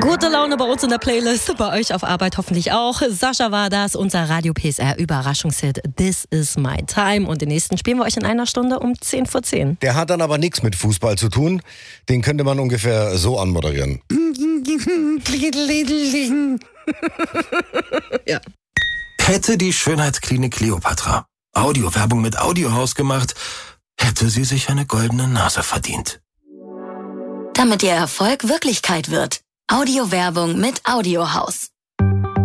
Gute Laune bei uns in der Playlist, bei euch auf Arbeit hoffentlich auch. Sascha war das, unser Radio PSR Überraschungshit This Is My Time. Und den nächsten spielen wir euch in einer Stunde um 10:10. Der hat dann aber nichts mit Fußball zu tun. Den könnte man ungefähr so anmoderieren. Ja. Hätte die Schönheitsklinik Kleopatra Audiowerbung mit Audiohaus gemacht, hätte sie sich eine goldene Nase verdient. Damit Ihr Erfolg Wirklichkeit wird. Audiowerbung mit Audiohaus.